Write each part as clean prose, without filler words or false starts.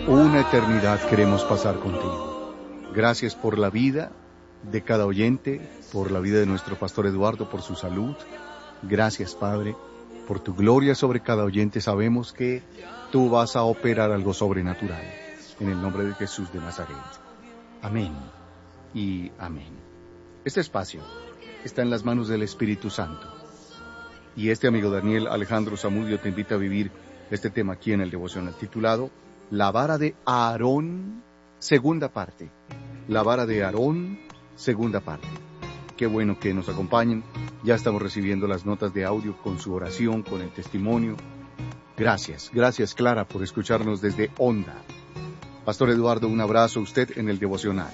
Una eternidad queremos pasar contigo. Gracias por la vida de cada oyente, por la vida de nuestro pastor Eduardo, por su salud. Gracias, Padre, por tu gloria sobre cada oyente. Sabemos que tú vas a operar algo sobrenatural. En el nombre de Jesús de Nazaret. Amén y amén. Este espacio está en las manos del Espíritu Santo. Y este amigo Daniel Alejandro Zamudio te invita a vivir este tema aquí en el devocional titulado La vara de Aarón, segunda parte. La vara de Aarón, segunda parte. Qué bueno que nos acompañen. Ya estamos recibiendo las notas de audio con su oración, con el testimonio. Gracias Clara por escucharnos desde Onda. Pastor Eduardo, un abrazo a usted en el devocional.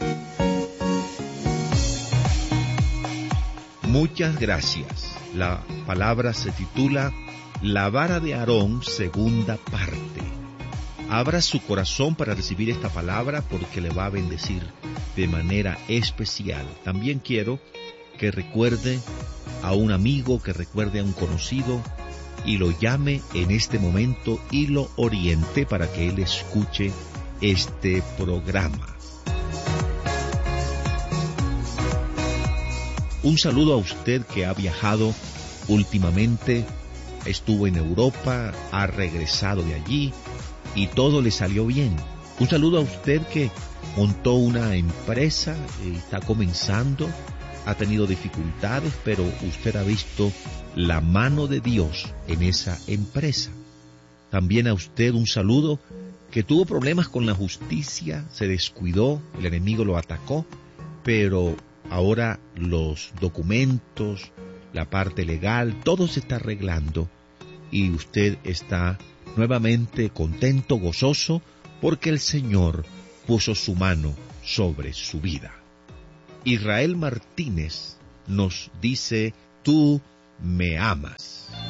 Muchas gracias. La palabra se titula La vara de Aarón, segunda parte. Abra su corazón para recibir esta palabra porque le va a bendecir de manera especial. También quiero que recuerde a un amigo, que recuerde a un conocido y lo llame en este momento y lo oriente para que él escuche este programa. Un saludo a usted que ha viajado últimamente, estuvo en Europa, ha regresado de allí y todo le salió bien. Un saludo a usted que montó una empresa, está comenzando, ha tenido dificultades, pero usted ha visto la mano de Dios en esa empresa. También a usted un saludo que tuvo problemas con la justicia, se descuidó, el enemigo lo atacó, pero ahora los documentos, la parte legal, todo se está arreglando y usted está nuevamente contento, gozoso, porque el Señor puso su mano sobre su vida. Israel Martínez nos dice, tú me amas.